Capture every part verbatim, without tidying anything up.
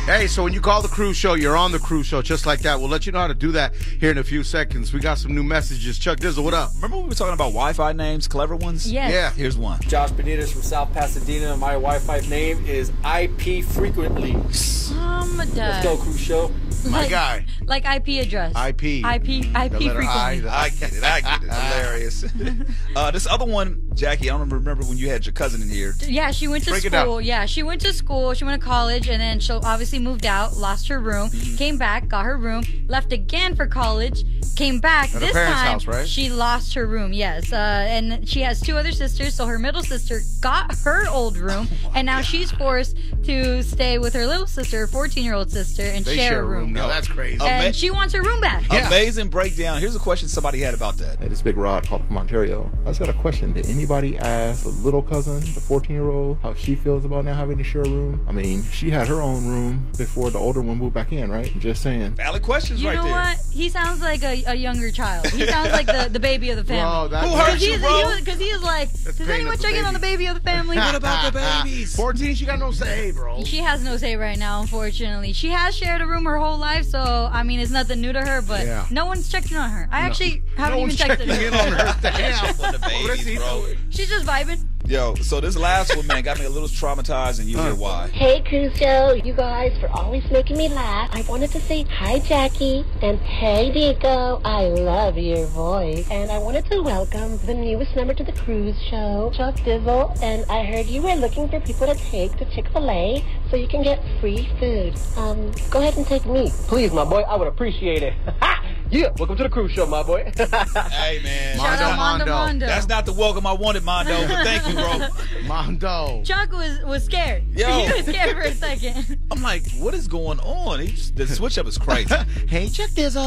Hey, so when you call the cruise show, you're on the cruise show just like that. We'll let you know how to do that here in a few seconds. We got some new messages. Chuck Dizzle, what up? Remember we were talking about Wi-Fi names, clever ones? Yes. Yeah. Here's one. Josh Benitez from South Pasadena. My Wi-Fi name is I P Frequently. Um, Let's go, cruise show. My like, guy. Like I P address. I P. I P. I The P letter I, frequently. the- I get it. I get it. Hilarious. uh, this other one, Jackie, I don't remember when you had your cousin in here. Yeah, she went to Break it down. school. Yeah, she went to school. She went to college, and then she obviously moved out, lost her room, Mm-hmm. came back, got her room, left again for college, came back. At her this parents' time, house, right? she lost her room. Yes, uh, and she has two other sisters. So her middle sister got her old room, Oh and now she's forced to stay with her little sister, her fourteen-year-old sister, and They share a room. No, that's crazy. Oh, And Ama- she wants her room back. Yeah. Amazing breakdown. Here's a question somebody had about that. Hey, this is Big Rod calling from Ontario. I just got a question. Did anybody ask the little cousin, the fourteen-year-old, how she feels about now having to share a room? I mean, she had her own room before the older one moved back in, right? Just saying. Valid questions You right know there. what? He sounds like a, a younger child. He sounds like the, the baby of the family. Bro, that, Who hurt Because you, he's, bro? because he was like, does painting anyone up the check in baby. on the baby of the family? What about the babies? fourteen, she got no say, bro. She has no say right now, unfortunately. She has shared a room her whole life, so I mean, it's nothing new to her. But Yeah. no one's checked in on her. I actually haven't No even one's texted checking in her. on her. Damn. For the babies, bro. She's just vibing. Yo, so this last one, man, got me a little traumatized, and you hear why. Hey, Cruise Show. You guys for always making me laugh. I wanted to say hi, Jackie, and hey, Nico. I love your voice. And I wanted to welcome the newest member to the Cruise Show, Chuck Dizzle. And I heard you were looking for people to take to Chick-fil-A so you can get free food. Um, go ahead and take me. Please, my boy, I would appreciate it. Yeah, welcome to the cruise show, my boy. Hey, man. Shout Mondo, out Mondo Mondo. Mondo. That's not the welcome I wanted, Mondo, but thank you, bro. Mondo. Chuck was was scared. Yo. He was scared for a second. I'm like, what is going on? He just, the switch up is crazy. Hey, Chuck Dizzle.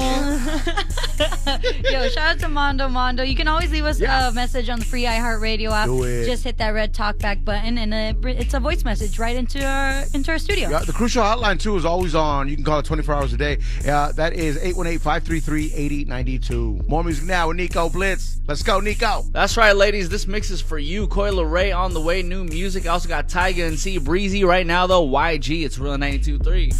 Yo, shout out to Mondo Mondo. You can always leave us Yeah. a message on the free iHeartRadio app. Do it. Just hit that red talkback button, and uh, it's a voice message right into our into our studio. Yeah, the Crucial Hotline, too, is always on. You can call it twenty-four hours a day. Uh, that is eight one eight, five three three, eight eight nine two. More music now with Nico Blitz. Let's go, Nico. That's right, ladies. This mix is for you. Coil Ray on the way. New music. I also got Tyga and C Breezy right now, though. Y G. It's Real ninety-two point three.